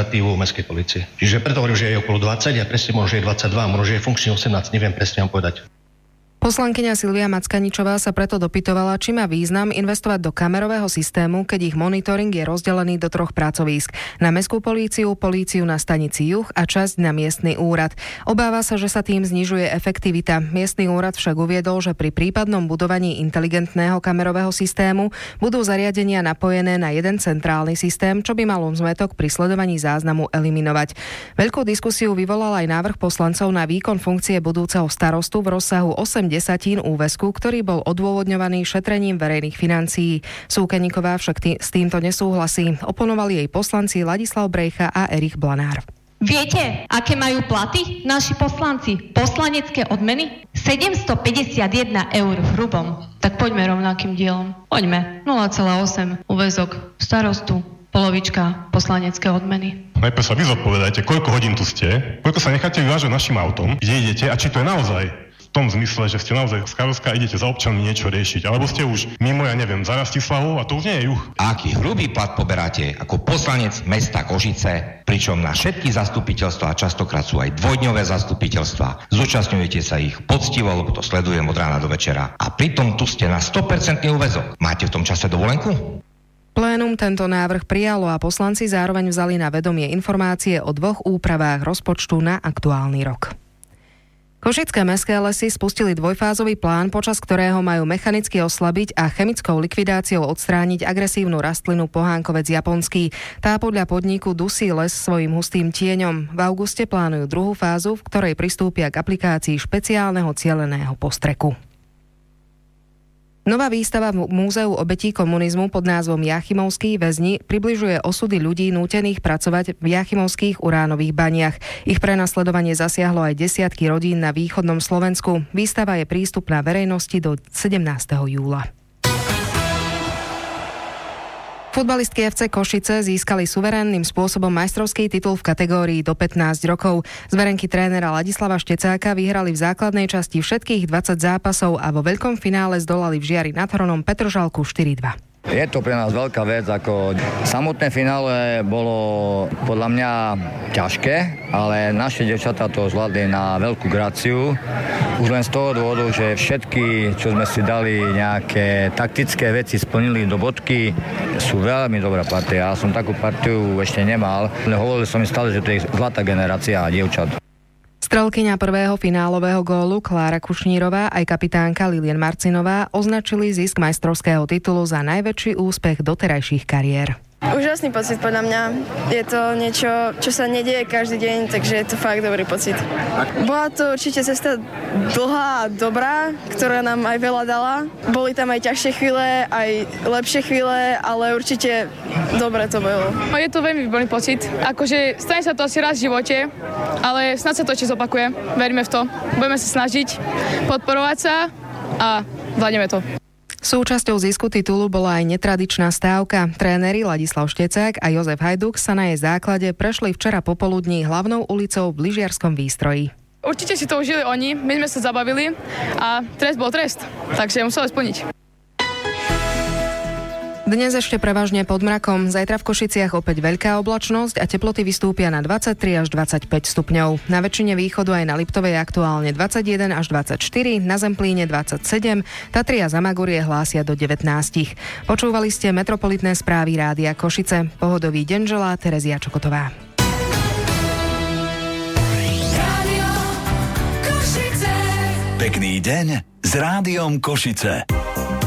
operatívu mestskej polície. Čiže preto hovorím, že je okolo 20 a presne možno, že je 22, možno, že je funkčný 18, neviem presne vám povedať. Poslankyňa Silvia Mackaničová sa preto dopytovala, či má význam investovať do kamerového systému, keď ich monitoring je rozdelený do 3 pracovísk. Na mestskú políciu, políciu na stanici Juh a časť na miestny úrad. Obáva sa, že sa tým znižuje efektivita. Miestny úrad však uviedol, že pri prípadnom budovaní inteligentného kamerového systému budú zariadenia napojené na jeden centrálny systém, čo by malo zmätok pri sledovaní záznamu eliminovať. Veľkú diskusiu vyvolal aj návrh poslancov na výkon funkcie budúceho starostu v rozsahu 80 úväzku, ktorý bol odôvodňovaný šetrením verejných financií. Súkeníková však s týmto nesúhlasí. Oponovali jej poslanci Ladislav Brejcha a Erich Blanár. Viete, aké majú platy naši poslanci? Poslanecké odmeny? 751 eur v hrubom. Tak poďme rovnakým dielom. Poďme. 0,8 úväzok starostu, polovička poslanecké odmeny. Najprv sa vy zodpovedajte, koľko hodín tu ste, koľko sa necháte vyvážať našim autom, kde idete a či to je naozaj v tom zmysle, že ste naozaj z Karolska a idete za občanmi niečo riešiť. Alebo ste už mimo, ja neviem, za Rastislavou a to už nie je Juh. Aký hrubý plat poberáte ako poslanec mesta Košice, pričom na všetky zastupiteľstvá, častokrát sú aj dvojdňové zastupiteľstvá. Zúčastňujete sa ich poctivo, lebo to sledujem od rána do večera. A pritom tu ste na 100% úväzok. Máte v tom čase dovolenku? Plénum tento návrh prijalo a poslanci zároveň vzali na vedomie informácie o 2 úpravách rozpočtu na aktuálny rok. Košické mestské lesy spustili dvojfázový plán, počas ktorého majú mechanicky oslabiť a chemickou likvidáciou odstrániť agresívnu rastlinu pohánkovec japonský. Tá podľa podniku dusí les svojim hustým tieňom. V auguste plánujú druhú fázu, v ktorej pristúpia k aplikácii špeciálneho cieleného postreku. Nová výstava v Múzeu obetí komunizmu pod názvom Jáchymovskí väzni približuje osudy ľudí nútených pracovať v jáchymovských uránových baniach. Ich prenasledovanie zasiahlo aj desiatky rodín na východnom Slovensku. Výstava je prístupná verejnosti do 17. júla. Futbalistky FC Košice získali suverénnym spôsobom majstrovský titul v kategórii do 15 rokov. Zverenky trénera Ladislava Štecáka vyhrali v základnej časti všetkých 20 zápasov a vo veľkom finále zdolali v Žiari nad Hronom Petržalku 4-2. Je to pre nás veľká vec, ako samotné finále bolo podľa mňa ťažké, ale naše dievčatá to zvládli na veľkú gráciu. Už len z toho dôvodu, že všetky, čo sme si dali nejaké taktické veci, splnili do bodky, sú veľmi dobrá partia. Ja som takú partiu ešte nemal. Hovoril som im stále, že to je zlatá generácia dievčat. Strelkyňa prvého finálového gólu Klára Kušnírová aj kapitánka Lilian Marcinová označili zisk majstrovského titulu za najväčší úspech doterajších kariér. Úžasný pocit podľa mňa. Je to niečo, čo sa nedieje každý deň, takže je to fakt dobrý pocit. Bola to určite cesta dlhá a dobrá, ktorá nám aj veľa dala. Boli tam aj ťažšie chvíle, aj lepšie chvíle, ale určite dobre to bolo. Je to veľmi výborný pocit. Akože stane sa to asi raz v živote, ale snad sa to ešte zopakuje. Veríme v to. Budeme sa snažiť podporovať sa a zvládneme to. Súčasťou zisku titulu bola aj netradičná stávka. Tréneri Ladislav Štecák a Jozef Hajduk sa na jej základe prešli včera popoludní hlavnou ulicou v lyžiarskom Výstroji. Určite si to užili oni, my sme sa zabavili a trest bol trest, takže museli splniť. Dnes ešte prevažne pod mrakom, zajtra v Košiciach opäť veľká oblačnosť a teploty vystúpia na 23 až 25 stupňov. Na väčšine východu aj na Liptovej aktuálne 21 až 24, na Zemplíne 27, Tatry a Zamagurie hlásia do 19. Počúvali ste metropolitné správy Rádia Košice. Pohodový deň želá Terezia Čokotová. Pekný deň s Rádiom Košice.